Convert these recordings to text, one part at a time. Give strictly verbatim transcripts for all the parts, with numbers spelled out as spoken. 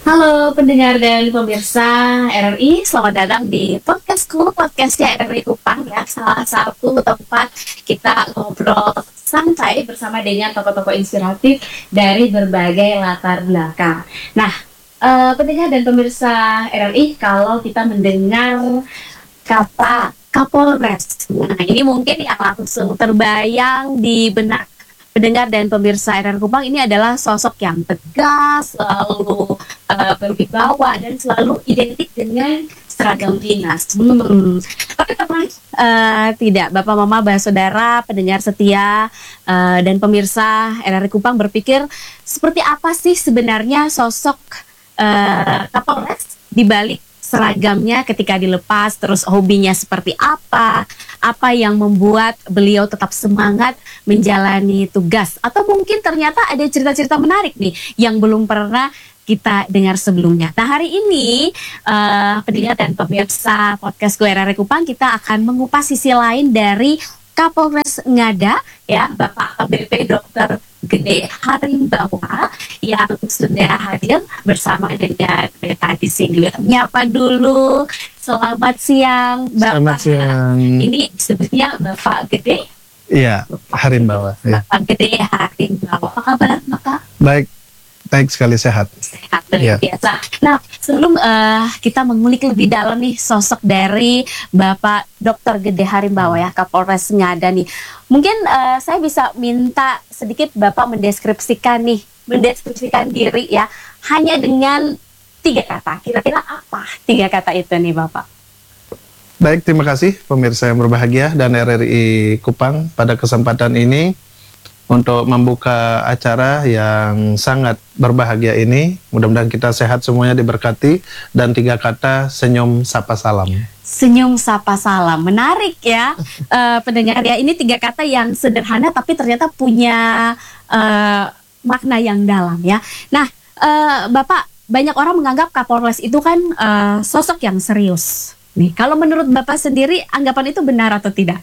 Halo pendengar dan pemirsa R R I, selamat datang di podcastku, podcastnya R R I Kupang ya, salah satu tempat kita ngobrol santai bersama dengan tokoh-tokoh inspiratif dari berbagai latar belakang. Nah, eh, pendengar dan pemirsa R R I, kalau kita mendengar kata Kapolres, nah ini mungkin yang langsung terbayang di benak pendengar dan pemirsa R R Kupang ini adalah sosok yang tegas, selalu uh, berwibawa dan selalu identik dengan seragam dinas. Hmm. Tapi teman uh, tidak, Bapak, Mama, Bah, Saudara, pendengar setia uh, dan pemirsa R R Kupang berpikir seperti apa sih sebenarnya sosok uh, Kapolres di balik seragamnya ketika dilepas, terus hobinya seperti apa, apa yang membuat beliau tetap semangat menjalani tugas, atau mungkin ternyata ada cerita-cerita menarik nih yang belum pernah kita dengar sebelumnya. Nah, hari ini uh, pendengar dan pemirsa podcast Gue R R Kupang, kita akan mengupas sisi lain dari Kapolres Ngada ya, Bapak A B P Dokter Gede Harimbawa yang sudah hadir bersama dengan kita di sini. Nyapa dulu, selamat siang Bapak. Selamat siang. Ini sebetulnya Bapak Gede. Iya, Harimbawa. Bapak ya. Gede Harimbawa. Apa kabar Bapak? Baik, baik sekali, sehat. Sehat, luar Ya. biasa. Nah, sebelum uh, kita mengulik lebih dalam nih sosok dari Bapak Dokter Gede Harimbawa ya, Kapolres Ngada nih. Mungkin uh, saya bisa minta sedikit Bapak mendeskripsikan nih, mendeskripsikan diri ya, hanya dengan tiga kata. Kira-kira apa tiga kata itu nih Bapak? Baik, terima kasih pemirsa yang berbahagia dan R R I Kupang pada kesempatan ini untuk membuka acara yang sangat berbahagia ini. Mudah-mudahan kita sehat semuanya, diberkati, dan tiga kata: senyum, sapa, salam. Senyum, sapa, salam. Menarik ya, uh, pendengar ya. Ini tiga kata yang sederhana tapi ternyata punya uh, makna yang dalam ya. Nah, uh, Bapak, banyak orang menganggap Kapolres itu kan uh, sosok yang serius. Nih, kalau menurut Bapak sendiri, anggapan itu benar atau tidak?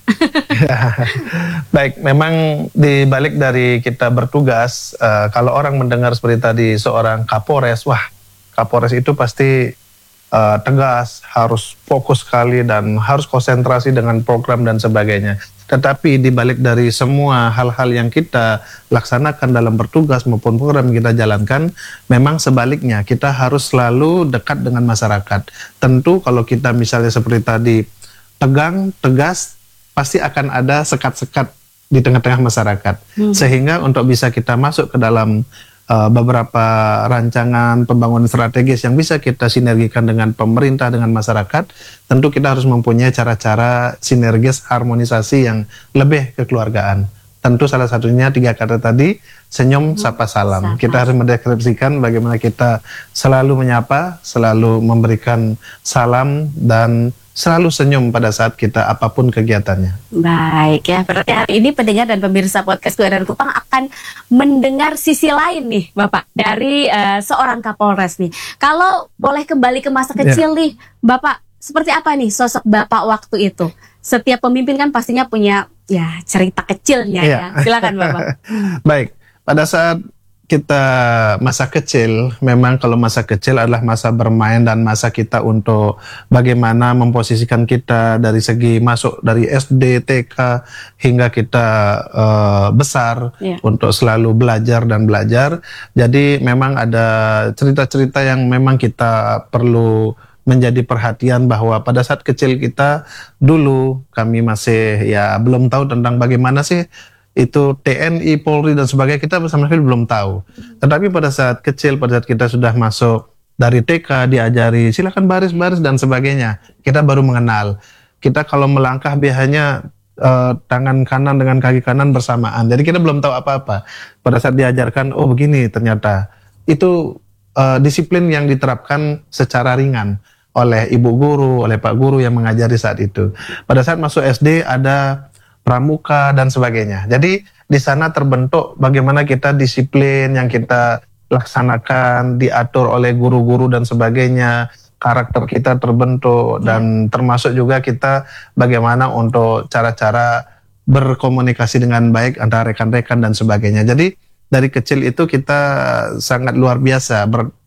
Baik, memang di balik dari kita bertugas, uh, kalau orang mendengar seperti tadi seorang Kapolres, wah, Kapolres itu pasti uh, tegas, harus fokus sekali dan harus konsentrasi dengan program dan sebagainya. Tetapi di balik dari semua hal-hal yang kita laksanakan dalam bertugas maupun program yang kita jalankan, memang sebaliknya kita harus selalu dekat dengan masyarakat. Tentu kalau kita misalnya seperti tadi tegang, tegas, pasti akan ada sekat-sekat di tengah-tengah masyarakat. Hmm. Sehingga untuk bisa kita masuk ke dalam Uh, beberapa rancangan pembangunan strategis yang bisa kita sinergikan dengan pemerintah, dengan masyarakat, tentu kita harus mempunyai cara-cara sinergis, harmonisasi yang lebih kekeluargaan. Tentu salah satunya tiga kata tadi: senyum, sapa, salam. Sapa. Kita harus mendeskripsikan bagaimana kita selalu menyapa, selalu memberikan salam, dan selalu senyum pada saat kita apapun kegiatannya. Baik ya, berarti hari ini pendengar dan pemirsa podcast Gue R R Kupang akan mendengar sisi lain nih Bapak dari uh, seorang Kapolres nih. Kalau boleh kembali ke masa kecil yeah. nih Bapak, seperti apa nih sosok Bapak waktu itu? Setiap pemimpin kan pastinya punya ya cerita kecilnya yeah. ya. Silakan Bapak. Baik, pada saat kita masa kecil, memang kalau masa kecil adalah masa bermain dan masa kita untuk bagaimana memposisikan kita dari segi masuk dari S D, T K hingga kita uh, besar yeah. untuk selalu belajar dan belajar. Jadi memang ada cerita-cerita yang memang kita perlu menjadi perhatian, bahwa pada saat kecil kita dulu, kami masih ya belum tahu tentang bagaimana sih itu T N I, Polri dan sebagainya, kita bersama sekali belum tahu. Tetapi pada saat kecil, pada saat kita sudah masuk dari T K, diajari silakan baris-baris dan sebagainya, kita baru mengenal. Kita kalau melangkah biasanya uh, tangan kanan dengan kaki kanan bersamaan. Jadi kita belum tahu apa-apa. Pada saat diajarkan, oh begini ternyata. Itu uh, disiplin yang diterapkan secara ringan oleh ibu guru, oleh pak guru yang mengajari saat itu. Pada saat masuk S D ada pramuka dan sebagainya. Jadi di sana terbentuk bagaimana kita disiplin yang kita laksanakan, diatur oleh guru-guru dan sebagainya. Karakter kita terbentuk, dan termasuk juga kita bagaimana untuk cara-cara berkomunikasi dengan baik antara rekan-rekan dan sebagainya. Jadi dari kecil itu kita sangat luar biasa ber,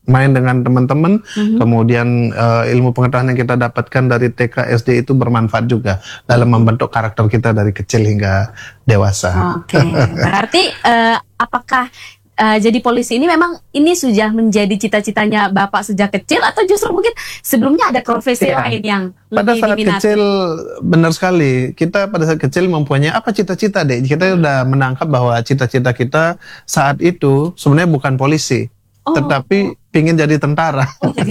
main dengan teman-teman, Mhm. kemudian uh, ilmu pengetahuan yang kita dapatkan dari T K S D itu bermanfaat juga dalam membentuk karakter kita dari kecil hingga dewasa. Oke, berarti eh, apakah eh, jadi polisi ini memang ini sudah menjadi cita-citanya Bapak sejak kecil atau justru mungkin sebelumnya ada profesi Ya. lain yang Pada lebih saat diminati? kecil, benar sekali, kita pada saat kecil mempunyai apa cita-cita deh. Kita udah menangkap bahwa cita-cita kita saat itu sebenarnya bukan polisi, Oh. tetapi pingin jadi tentara.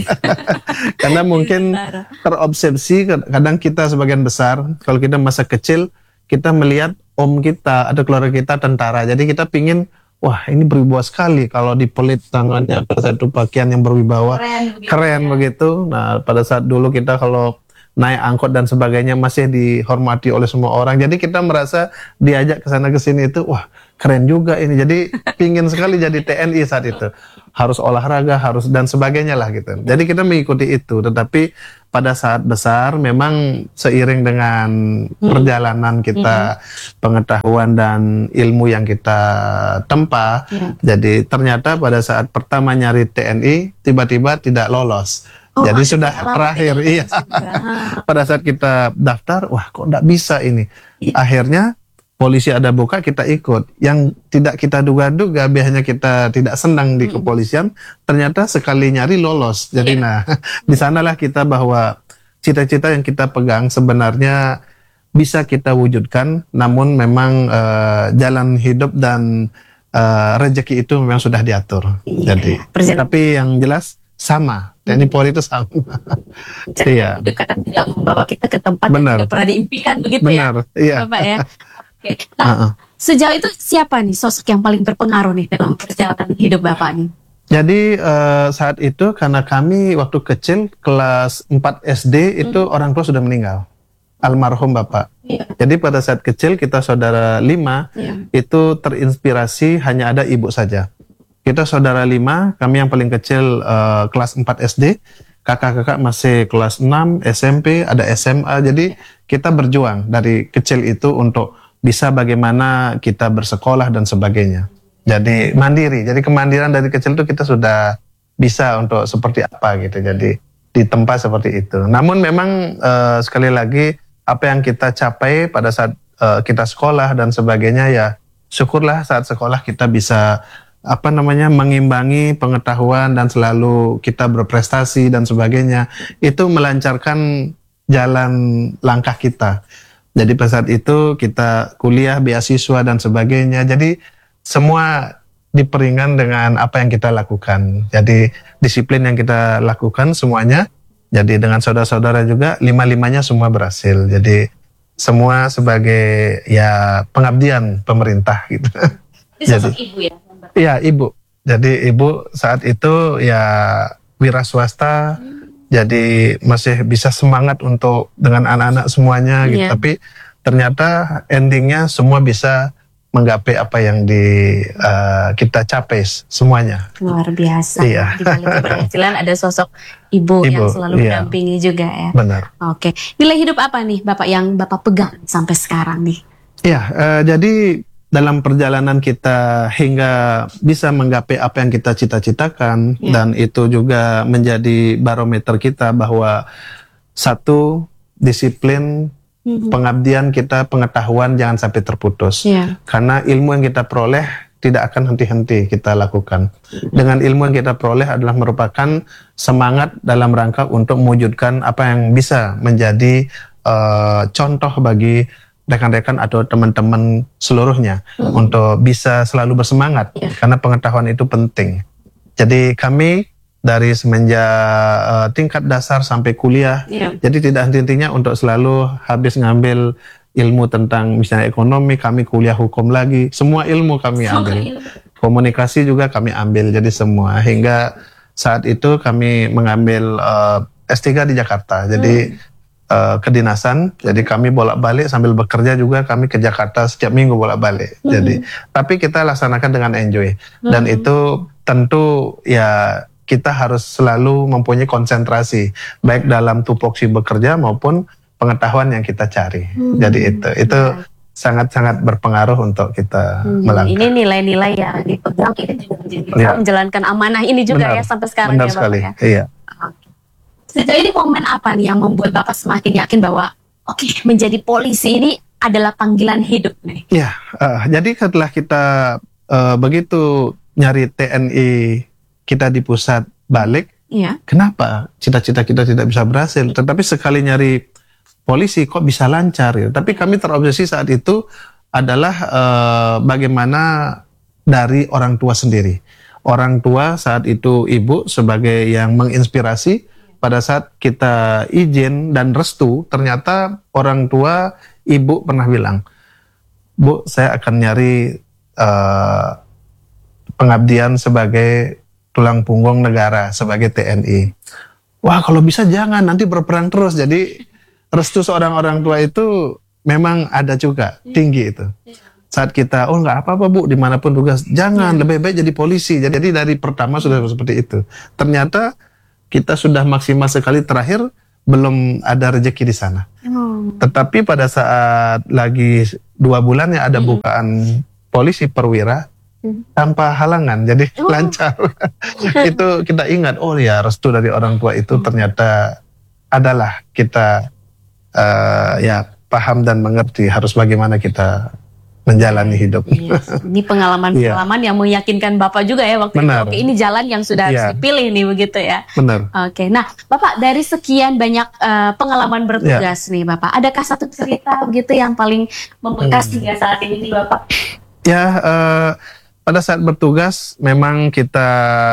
Karena mungkin Tentara. terobsesi, kadang kita sebagian besar, kalau kita masa kecil, kita melihat om kita atau keluarga kita tentara. Jadi kita pingin, wah ini berwibawa sekali kalau dipelit tangannya, pada satu pakaian yang berwibawa. Keren begitu. Keren ya. begitu. Nah, pada saat dulu kita kalau naik angkot dan sebagainya masih dihormati oleh semua orang. Jadi kita merasa diajak ke sana ke sini itu, wah keren juga ini. Jadi pingin sekali jadi T N I saat itu. Harus olahraga, harus dan sebagainya lah gitu. Jadi kita mengikuti itu. Tetapi pada saat besar memang seiring dengan perjalanan kita, pengetahuan dan ilmu yang kita tempa. Ya. Jadi ternyata pada saat pertama nyari T N I tiba-tiba tidak lolos. Oh, Jadi ada sudah pengalaman terakhir, ya, iya. juga. Pada saat kita daftar, wah kok nggak bisa ini. Iya. Akhirnya polisi ada buka, kita ikut. Yang tidak kita duga-duga, biasanya kita tidak senang di kepolisian, ternyata sekali nyari lolos. Jadi nah, di sanalah kita bahwa cita-cita yang kita pegang sebenarnya bisa kita wujudkan, namun memang eh, jalan hidup dan eh, rezeki itu memang sudah diatur. Iya, Jadi, perjalanan- tapi yang jelas sama. T N I Polri itu sama. Jadi Iya. itu kadang tidak membawa kita ke tempat Benar. yang tidak pernah diimpikan begitu Benar, ya, iya. Bapak ya. Oke. Nah, Uh-uh. sejauh itu siapa nih sosok yang paling berpengaruh nih dalam perjalanan hidup Bapak nih? Jadi eh, saat itu karena kami waktu kecil kelas empat S D itu orang tua sudah meninggal, almarhum bapak. Iya. Jadi pada saat kecil kita saudara lima Iya. itu terinspirasi hanya ada ibu saja. Kita saudara lima, kami yang paling kecil eh, kelas empat S D, kakak-kakak masih kelas enam, S M P, ada S M A. Jadi kita berjuang dari kecil itu untuk bisa bagaimana kita bersekolah dan sebagainya. Jadi mandiri. Jadi kemandirian dari kecil itu kita sudah bisa untuk seperti apa gitu. Jadi di tempat seperti itu. Namun memang eh, sekali lagi apa yang kita capai pada saat eh, kita sekolah dan sebagainya ya syukurlah saat sekolah kita bisa apa namanya mengimbangi pengetahuan dan selalu kita berprestasi dan sebagainya. Itu melancarkan jalan langkah kita. Jadi pada saat itu kita kuliah, beasiswa dan sebagainya. Jadi semua diperingan dengan apa yang kita lakukan. Jadi disiplin yang kita lakukan semuanya. Jadi dengan saudara-saudara juga lima-limanya semua berhasil. Jadi semua sebagai ya pengabdian pemerintah gitu. Itu sosok ibu ya. Iya, ibu. Jadi ibu saat itu ya wira swasta. Jadi masih bisa semangat untuk dengan anak-anak semuanya gitu. Iya. Tapi ternyata endingnya semua bisa menggapai apa yang di uh, kita capai semuanya. Luar biasa. Iya. Di balik keberhasilan ada sosok ibu, yang Ibu, selalu iya. mendampingi juga ya. Benar. Oke. Nilai hidup apa nih Bapak yang Bapak pegang sampai sekarang nih? Iya, eh, jadi dalam perjalanan kita hingga bisa menggapai apa yang kita cita-citakan Ya. dan itu juga menjadi barometer kita bahwa satu disiplin pengabdian kita, pengetahuan jangan sampai terputus. Iya. Karena ilmu yang kita peroleh tidak akan henti-henti kita lakukan. Dengan ilmu yang kita peroleh adalah merupakan semangat dalam rangka untuk mewujudkan apa yang bisa menjadi eh, contoh bagi rekan-rekan atau teman-teman seluruhnya untuk bisa selalu bersemangat Ya. karena pengetahuan itu penting. Jadi kami dari semenjak eh, tingkat dasar sampai kuliah, Iya. jadi tidak henti-hentinya untuk selalu habis ngambil ilmu tentang misalnya ekonomi, kami kuliah hukum lagi, semua ilmu kami ambil. Komunikasi juga kami ambil, jadi semua. Hingga saat itu kami mengambil eh, S tiga di Jakarta, jadi eh, kedinasan, jadi kami bolak-balik sambil bekerja juga kami ke Jakarta setiap minggu bolak-balik. Jadi, tapi kita laksanakan dengan enjoy. Dan itu tentu ya kita harus selalu mempunyai konsentrasi, baik dalam tupoksi bekerja maupun pengetahuan yang kita cari. Jadi itu, itu sangat-sangat berpengaruh untuk kita Hmm, melangkah. ini nilai-nilai yang dipegang ini juga menjadi bisa Ya. menjalankan amanah ini juga Benar. ya sampai sekarang Benar ya Bapak sekali. ya. Iya. Oke. Sejauh ini momen apa nih yang membuat Bapak semakin yakin bahwa oke menjadi polisi ini adalah panggilan hidup nih? Ya, eh, jadi setelah kita eh, begitu nyari T N I kita di pusat balik, Iya. kenapa cita-cita kita tidak bisa berhasil? Tetapi sekali nyari polisi kok bisa lancar ya. Tapi kami terobsesi saat itu adalah eh, bagaimana dari orang tua sendiri. Orang tua saat itu ibu sebagai yang menginspirasi. Pada saat kita izin dan restu, ternyata orang tua ibu pernah bilang, Bu, saya akan nyari eh, pengabdian sebagai tulang punggung negara, sebagai T N I. Wah, kalau bisa jangan, nanti berperang terus. Jadi restu seorang orang tua itu memang ada juga, tinggi itu. Saat kita, oh nggak apa-apa Bu, dimanapun tugas, jangan, lebih baik jadi polisi. Jadi dari pertama sudah seperti itu. Ternyata kita sudah maksimal sekali, terakhir belum ada rezeki di sana. Oh. Tetapi pada saat lagi dua bulan ya ada bukaan polisi perwira tanpa halangan, jadi Oh. lancar. Itu kita ingat, oh ya restu dari orang tua itu ternyata adalah kita eh, ya paham dan mengerti harus bagaimana kita menjalani hidup. Yes. Ini pengalaman-pengalaman yang meyakinkan Bapak juga ya waktu Benar. itu. Oke, ini jalan yang sudah harus Iya. dipilih nih begitu ya. Benar. Oke, nah Bapak dari sekian banyak eh, pengalaman bertugas nih Bapak, adakah satu cerita begitu yang paling membekas hingga saat ini nih Bapak? Ya, eh, pada saat bertugas memang kita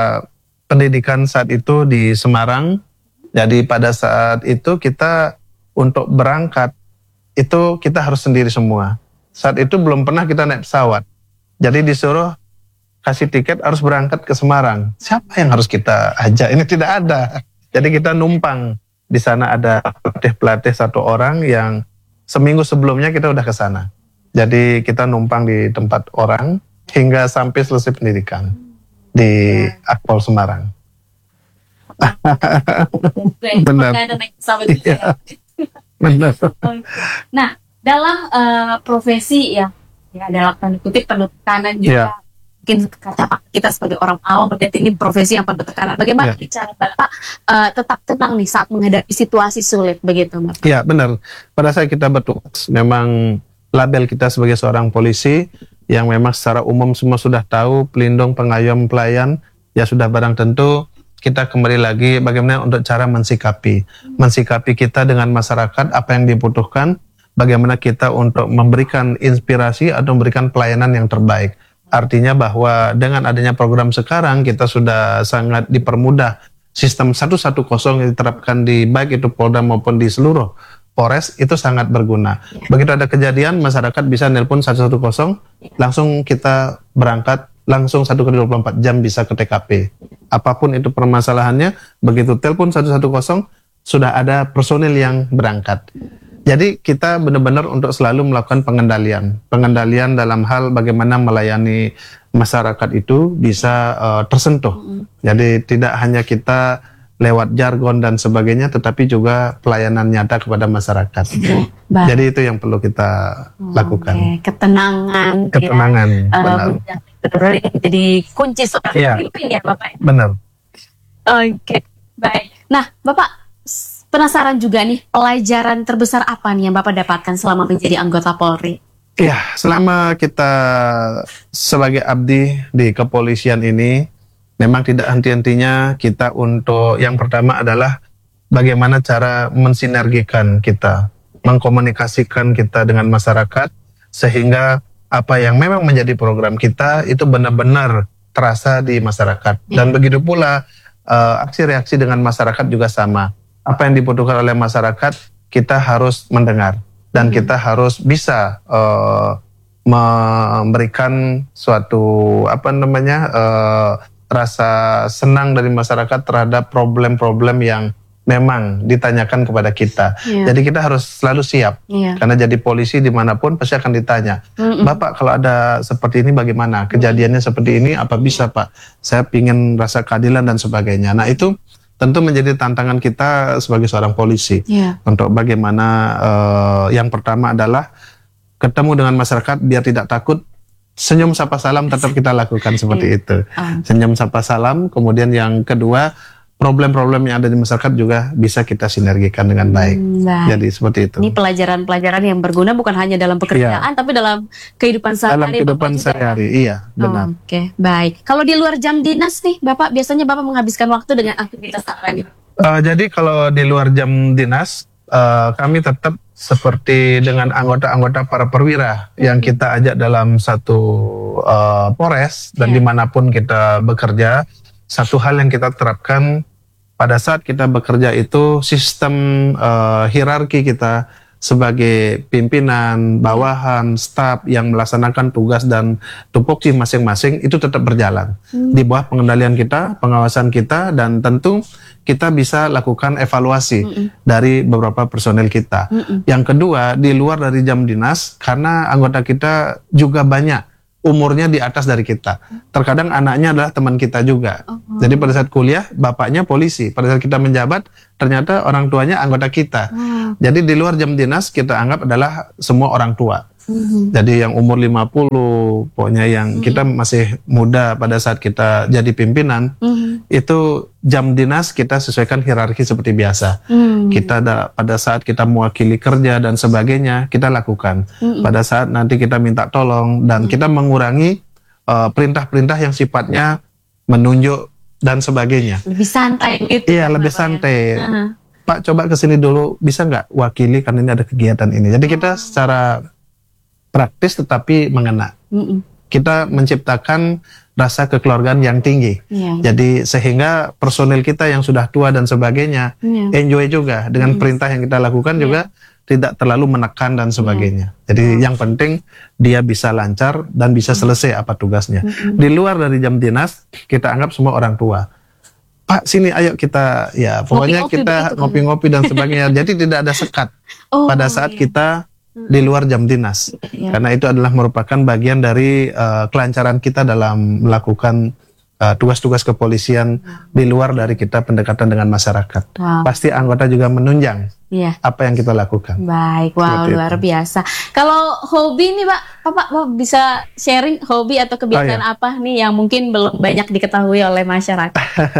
pendidikan saat itu di Semarang. Jadi pada saat itu kita untuk berangkat itu kita harus sendiri semua. Saat itu belum pernah kita naik pesawat. Jadi disuruh kasih tiket harus berangkat ke Semarang. Siapa yang harus kita ajak? Ini tidak ada. Jadi kita numpang. Di sana ada pelatih-pelatih satu orang yang seminggu sebelumnya kita udah ke sana. Jadi kita numpang di tempat orang hingga sampai selesai pendidikan di Akpol Semarang. Benar. Makanya naik pesawat juga ya. Benar. Oke. Nah, dalam eh, profesi ya, ya dalam tanda kutip penuh tekanan juga. Ya. Mungkin kata kita sebagai orang awam berarti ini profesi yang penuh tekanan. Bagaimana Ya. cara Bapak eh, tetap tenang nih saat menghadapi situasi sulit begitu, Bapak? Ya, benar. Pada saat kita bertugas, memang label kita sebagai seorang polisi yang memang secara umum semua sudah tahu, pelindung, pengayom, pelayan, ya sudah barang tentu kita kembali lagi bagaimana untuk cara mensikapi. Mensikapi kita dengan masyarakat, apa yang dibutuhkan, bagaimana kita untuk memberikan inspirasi atau memberikan pelayanan yang terbaik. Artinya bahwa dengan adanya program sekarang, kita sudah sangat dipermudah. Sistem seratus sepuluh yang diterapkan di baik itu Polda maupun di seluruh Polres itu sangat berguna. Begitu ada kejadian, masyarakat bisa nelpon seratus sepuluh, langsung kita berangkat, langsung satu kali dua puluh empat jam bisa ke T K P. Apapun itu permasalahannya, begitu telepon seratus sepuluh, sudah ada personil yang berangkat. Jadi kita benar-benar untuk selalu melakukan pengendalian. Pengendalian dalam hal bagaimana melayani masyarakat itu bisa uh, tersentuh. Jadi tidak hanya kita lewat jargon dan sebagainya, tetapi juga pelayanan nyata kepada masyarakat. Baik. Jadi itu yang perlu kita lakukan. Oke, ketenangan. Ketenangan, Ya. Eh, benar. betul, ini jadi kunci seperti Iya. itu ya Bapak. Benar. Oke, baik. Nah, Bapak s- penasaran juga nih, pelajaran terbesar apa nih yang Bapak dapatkan selama menjadi anggota Polri? Ya, selama kita sebagai abdi di kepolisian ini, memang tidak henti-hentinya kita untuk yang pertama adalah bagaimana cara mensinergikan kita, mengkomunikasikan kita dengan masyarakat, sehingga apa yang memang menjadi program kita itu benar-benar terasa di masyarakat. Dan begitu pula eh, aksi reaksi dengan masyarakat juga sama. Apa yang dibutuhkan oleh masyarakat, kita harus mendengar. Dan kita harus bisa eh, memberikan suatu apa namanya eh, rasa senang dari masyarakat terhadap problem-problem yang memang ditanyakan kepada kita. Iya. Jadi kita harus selalu siap. Iya. Karena jadi polisi dimanapun pasti akan ditanya, Mm-mm. Bapak kalau ada seperti ini bagaimana? Kejadiannya seperti ini apa bisa Pak? Saya pingin rasa keadilan dan sebagainya. Nah itu tentu menjadi tantangan kita sebagai seorang polisi. Iya. Untuk bagaimana eh, yang pertama adalah ketemu dengan masyarakat biar tidak takut, senyum sapa salam tetap kita lakukan seperti itu. Ah. Senyum sapa salam. Kemudian yang kedua, problem-problem yang ada di masyarakat juga bisa kita sinergikan dengan baik. Nah, Jadi seperti itu. ini pelajaran-pelajaran yang berguna bukan hanya dalam pekerjaan, tapi dalam kehidupan Dalam sehari-hari. kehidupan Bapak juga. sehari-hari, iya benar. Oh, Oke, baik. Kalau di luar jam dinas nih, Bapak biasanya Bapak menghabiskan waktu dengan aktivitas apa nih? Uh, jadi kalau di luar jam dinas, uh, kami tetap seperti dengan anggota-anggota para perwira yang kita ajak dalam satu uh, Polres dan Iya. dimanapun kita bekerja. Satu hal yang kita terapkan pada saat kita bekerja itu sistem uh, hierarki kita sebagai pimpinan, bawahan, staf yang melaksanakan tugas dan tupoksi masing-masing itu tetap berjalan di bawah pengendalian kita, pengawasan kita, dan tentu kita bisa lakukan evaluasi Mm-mm. dari beberapa personel kita. Mm-mm. Yang kedua, di luar dari jam dinas, karena anggota kita juga banyak umurnya di atas dari kita. Terkadang anaknya adalah teman kita juga. Oh. Jadi pada saat kuliah, bapaknya polisi. Pada saat kita menjabat, ternyata orang tuanya anggota kita. Wow. Jadi di luar jam dinas, kita anggap adalah semua orang tua. Mhm. Jadi yang umur lima puluh, pokoknya yang kita masih muda pada saat kita jadi pimpinan, Mhm. itu jam dinas kita sesuaikan hierarki seperti biasa. Hmm. Kita ada pada saat kita mewakili kerja dan sebagainya, kita lakukan. Mm-mm. Pada saat nanti kita minta tolong dan kita mengurangi uh, perintah-perintah yang sifatnya menunjuk dan sebagainya. Lebih santai gitu. Iya, ya, lebih Bapak ya? santai. Aha. Pak, coba kesini dulu, bisa nggak wakili karena ini ada kegiatan ini. Jadi kita secara praktis tetapi mengena. Mm-mm. Kita menciptakan rasa kekeluargaan yang tinggi. Iya. Jadi sehingga personil kita yang sudah tua dan sebagainya Iya. enjoy juga dengan perintah yang kita lakukan juga tidak terlalu menekan dan sebagainya. Jadi yang penting dia bisa lancar dan bisa selesai apa tugasnya. Di luar dari jam dinas kita anggap semua orang tua. Pak, sini ayo kita ya pokoknya Ngopi-ngopi kita begitu kan? ngopi-ngopi dan sebagainya. Jadi tidak ada sekat Oh, pada saat iya. kita di luar jam dinas. Iya. Karena itu adalah merupakan bagian dari eh, kelancaran kita dalam melakukan eh, tugas-tugas kepolisian di luar dari kita pendekatan dengan masyarakat. Wow. Pasti anggota juga menunjang Iya. apa yang kita lakukan. Baik, wow, Seperti luar itu. biasa. Kalau hobi nih, Pak, Bapak Bapak bisa sharing hobi atau kebiasaan Oh, iya. apa nih yang mungkin belum banyak diketahui oleh masyarakat?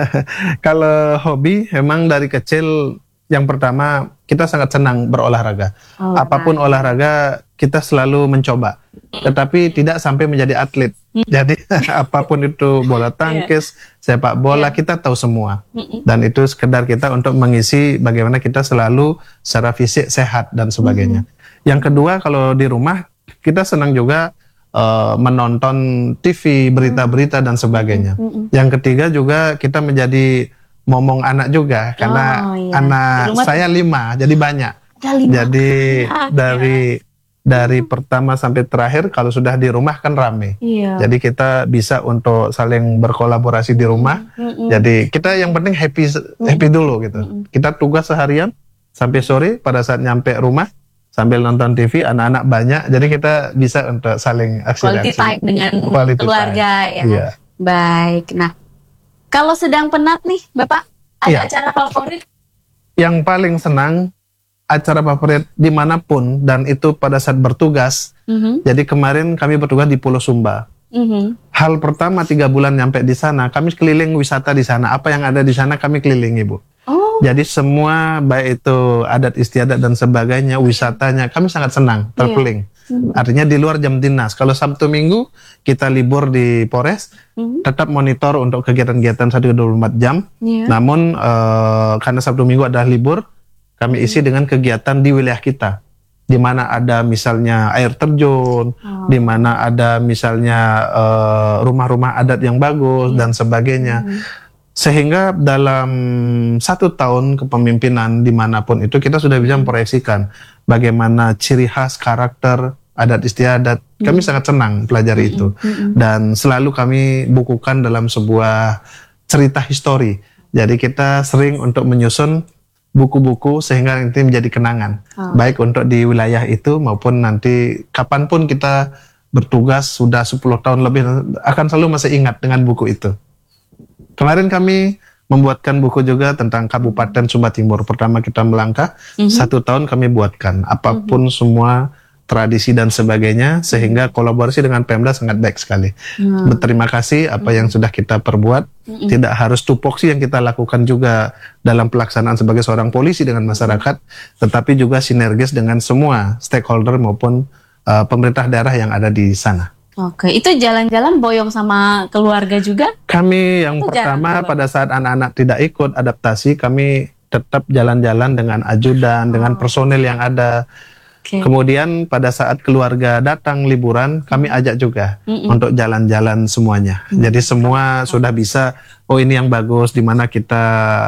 Kalau hobi, memang dari kecil yang pertama kita sangat senang berolahraga. Oh, Apapun olahraga kita selalu mencoba, tetapi tidak sampai menjadi atlet. Jadi apapun itu bola tangkis, sepak bola, kita tahu semua. Dan itu sekedar kita untuk mengisi bagaimana kita selalu secara fisik sehat dan sebagainya. Yang kedua, kalau di rumah kita senang juga eh, menonton T V, berita-berita dan sebagainya. Yang ketiga juga kita menjadi momong anak juga karena Oh, iya. Di anak rumah saya lima, jadi banyak. Ada lima. Jadi Ah, dari dari pertama sampai terakhir kalau sudah di rumah kan rame. Iya. Jadi kita bisa untuk saling berkolaborasi di rumah. Mm-mm. Jadi kita yang penting happy happy dulu gitu. Kita tugas seharian sampai sore, pada saat nyampe rumah sambil nonton T V, anak-anak banyak. Jadi kita bisa untuk saling aksi Quality time dengan Quality keluarga ya. Iya. Baik. Nah, kalau sedang penat nih, Bapak, ada Iya. acara favorit? Yang paling senang acara favorit dimanapun dan itu pada saat bertugas. Mhm. Jadi kemarin kami bertugas di Pulau Sumba. Mhm. Hal pertama tiga bulan nyampe di sana, kami keliling wisata di sana. Apa yang ada di sana kami keliling, Ibu. Oh, Jadi semua baik itu adat istiadat dan sebagainya, wisatanya kami sangat senang terpeling. Artinya di luar jam dinas. Kalau Sabtu Minggu kita libur di Polres, Mhm. tetap monitor untuk kegiatan-kegiatan satu kali dua puluh empat jam. Iya. Namun eh, karena Sabtu Minggu adalah libur, kami isi dengan kegiatan di wilayah kita, di mana ada misalnya air terjun, di mana ada misalnya eh, rumah-rumah adat yang bagus dan sebagainya. Sehingga dalam satu tahun kepemimpinan dimanapun itu kita sudah bisa memproyeksikan bagaimana ciri khas karakter adat istiadat. Kami sangat senang pelajari itu dan selalu kami bukukan dalam sebuah cerita histori. Jadi kita sering untuk menyusun buku-buku sehingga nanti menjadi kenangan, Oh. baik untuk di wilayah itu maupun nanti kapanpun kita bertugas sudah sepuluh tahun lebih akan selalu masih ingat dengan buku itu. Kemarin kami membuatkan buku juga tentang Kabupaten Sumba Timur. Pertama kita melangkah, satu tahun kami buatkan. Apapun semua tradisi dan sebagainya, sehingga kolaborasi dengan Pemda sangat baik sekali. Hmm. Berterima kasih apa yang sudah kita perbuat. Mm-mm. Tidak harus tupoksi yang kita lakukan juga dalam pelaksanaan sebagai seorang polisi dengan masyarakat, tetapi juga sinergis dengan semua stakeholder maupun uh, pemerintah daerah yang ada di sana. Oke, itu jalan-jalan boyong sama keluarga juga? Kami yang Itu pertama jarang, pada saat anak-anak tidak ikut adaptasi, kami tetap jalan-jalan dengan ajudan, dengan personel yang ada. Oke. Kemudian pada saat keluarga datang liburan, kami ajak juga Mm-mm. untuk jalan-jalan semuanya. Mm. Jadi semua sudah bisa, oh ini yang bagus, di mana kita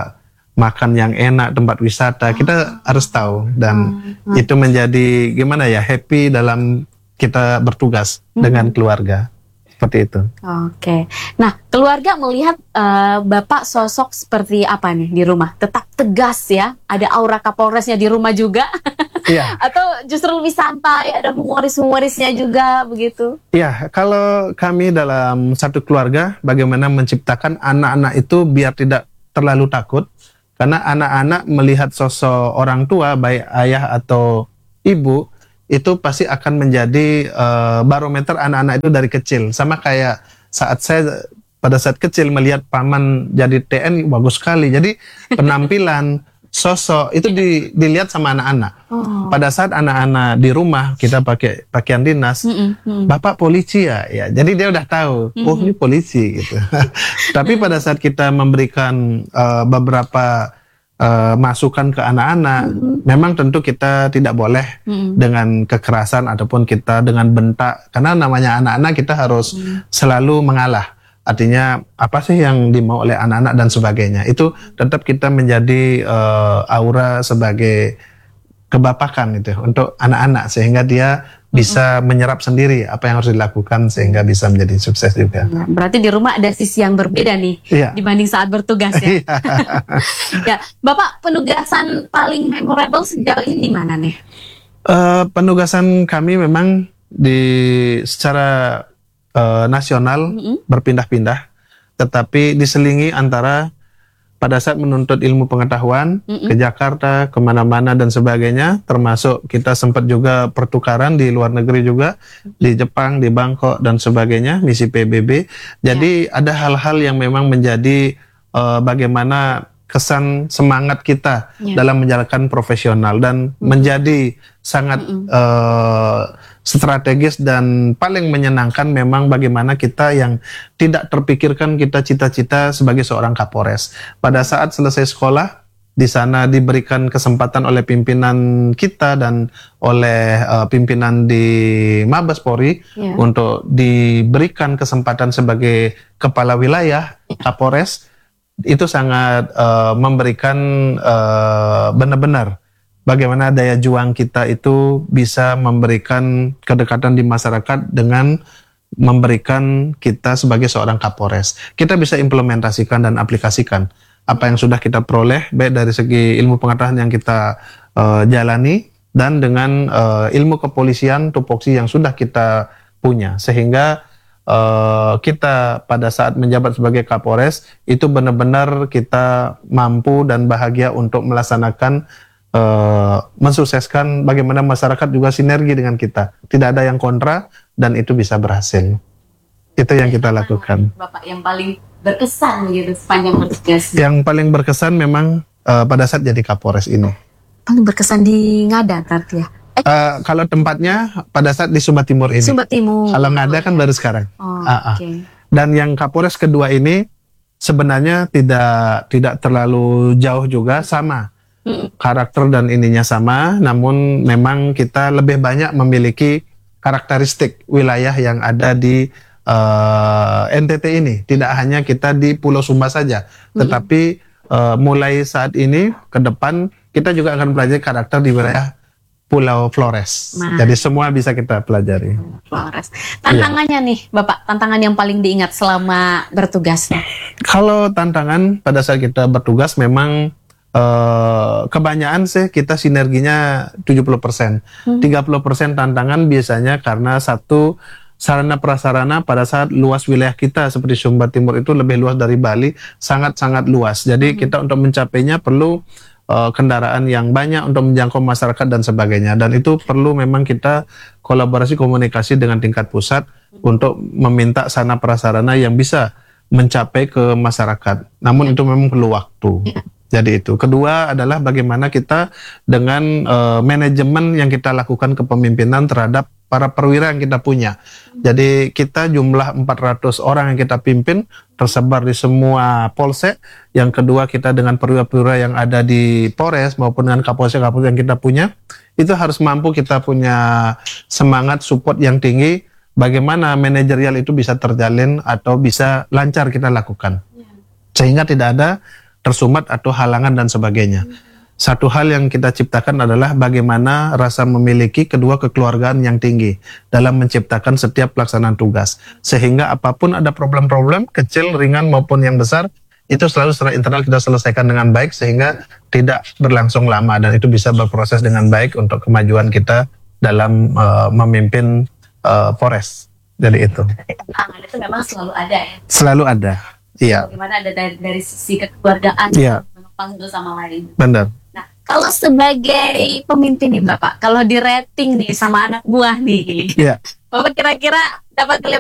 makan yang enak, tempat wisata, kita harus tahu. Dan Mm. itu menjadi gimana ya, happy dalam kita bertugas dengan keluarga. Seperti itu. Oke. Nah, keluarga melihat eh, Bapak sosok seperti apa nih di rumah? Tetap tegas ya? Ada aura Kapolresnya di rumah juga? Iya. Atau justru lebih santai, ada humoris-humorisnya juga begitu? Iya, kalau kami dalam satu keluarga, bagaimana menciptakan anak-anak itu biar tidak terlalu takut. Karena anak-anak melihat sosok orang tua, baik ayah atau ibu, itu pasti akan menjadi uh, barometer anak-anak itu dari kecil. Sama kayak saat saya pada saat kecil melihat paman jadi T N I, bagus sekali. Jadi penampilan, sosok itu di, dilihat sama anak-anak. Oh. Pada saat anak-anak di rumah kita pakai pakaian dinas, Mm-mm, mm. Bapak polisi ya, ya. Jadi dia udah tahu, oh ini polisi gitu. Tapi pada saat kita memberikan uh, beberapa uh, masukan ke anak-anak, memang tentu kita tidak boleh Mm-mm. dengan kekerasan ataupun kita dengan bentak, karena namanya anak-anak kita harus selalu mengalah. Artinya apa sih yang dimau oleh anak-anak dan sebagainya. Itu tetap kita menjadi uh, aura sebagai kebapakan itu untuk anak-anak, sehingga dia bisa menyerap sendiri apa yang harus dilakukan sehingga bisa menjadi sukses juga. Nah, berarti di rumah ada sisi yang berbeda nih Iya. dibanding saat bertugas ya. Ya, Bapak penugasan paling memorable sejauh ini di mana nih? Eh, penugasan kami memang di secara eh, nasional Mm-mm. berpindah-pindah, tetapi diselingi antara pada saat menuntut ilmu pengetahuan Mm-mm. ke Jakarta, kemana-mana dan sebagainya, termasuk kita sempat juga pertukaran di luar negeri juga, di Jepang, di Bangkok dan sebagainya, misi P B B. Jadi ada hal-hal yang memang menjadi eh, bagaimana kesan semangat kita Ya. dalam menjalankan profesional dan menjadi sangat eh, strategis dan paling menyenangkan memang bagaimana kita yang tidak terpikirkan kita cita-cita sebagai seorang Kapolres. Pada saat selesai sekolah, di sana diberikan kesempatan oleh pimpinan kita dan oleh uh, pimpinan di Mabes Polri Ya. untuk diberikan kesempatan sebagai kepala wilayah Kapolres. Itu sangat uh, memberikan uh, benar-benar bagaimana daya juang kita itu bisa memberikan kedekatan di masyarakat dengan memberikan kita sebagai seorang Kapolres. Kita bisa implementasikan dan aplikasikan apa yang sudah kita peroleh, baik dari segi ilmu pengetahuan yang kita uh, jalani dan dengan uh, ilmu kepolisian tupoksi yang sudah kita punya, sehingga uh, kita pada saat menjabat sebagai Kapolres itu benar-benar kita mampu dan bahagia untuk melaksanakan Uh, mensukseskan bagaimana masyarakat juga sinergi dengan kita, tidak ada yang kontra dan itu bisa berhasil. Itu yang kita lakukan. Bapak yang paling berkesan gitu sepanjang bertugas. Yang paling berkesan memang uh, pada saat jadi Kapolres ini. Paling berkesan di Ngada berarti ya? Eh, Uh, kalau tempatnya pada saat di Sumba Timur ini. Sumba Timur. Kalau Ngada kan baru sekarang. Oh, Ah, ah. oke. Dan yang Kapolres kedua ini sebenarnya tidak tidak terlalu jauh juga, sama. Karakter dan ininya sama, namun memang kita lebih banyak memiliki karakteristik wilayah yang ada di uh, N T T ini. Tidak hanya kita di Pulau Sumba saja, tetapi uh, mulai saat ini ke depan kita juga akan pelajari karakter di wilayah Pulau Flores. Nah. Jadi semua bisa kita pelajari. Flores. Tantangannya nih, Bapak, tantangan yang paling diingat selama bertugas. Kalau tantangan pada saat kita bertugas memang Uh, kebanyakan sih kita sinerginya tujuh puluh persen. tiga puluh persen tantangan biasanya karena satu, sarana prasarana pada saat luas wilayah kita seperti Sumba Timur itu lebih luas dari Bali, sangat-sangat luas. Jadi kita untuk mencapainya perlu uh, kendaraan yang banyak untuk menjangkau masyarakat dan sebagainya. Dan itu perlu memang kita kolaborasi komunikasi dengan tingkat pusat untuk meminta sarana prasarana yang bisa mencapai ke masyarakat. Namun itu memang perlu waktu. Jadi itu. Kedua adalah bagaimana kita dengan uh, manajemen yang kita lakukan kepemimpinan terhadap para perwira yang kita punya. Jadi kita jumlah empat ratus orang yang kita pimpin tersebar di semua polsek. Yang kedua kita dengan perwira-perwira yang ada di Polres maupun dengan kapolsek-kapolsek yang kita punya, itu harus mampu kita punya semangat support yang tinggi. Bagaimana manajerial itu bisa terjalin atau bisa lancar kita lakukan. Sehingga tidak ada tersumbat atau halangan dan sebagainya. Satu hal yang kita ciptakan adalah bagaimana rasa memiliki kedua kekeluargaan yang tinggi dalam menciptakan setiap pelaksanaan tugas. Sehingga apapun ada problem-problem, kecil, ringan maupun yang besar, itu selalu secara internal kita selesaikan dengan baik sehingga tidak berlangsung lama dan itu bisa berproses dengan baik untuk kemajuan kita dalam uh, memimpin uh, Polres. Jadi itu. Tantangan itu memang selalu ada ya. Selalu ada. Iya. Bagaimana ada dari, dari sisi kekeluargaan, iya, menopang satu sama lain. Benar. Nah, kalau sebagai pemimpin nih Bapak, kalau di rating nih sama anak buah nih, Iya. Bapak kira-kira dapat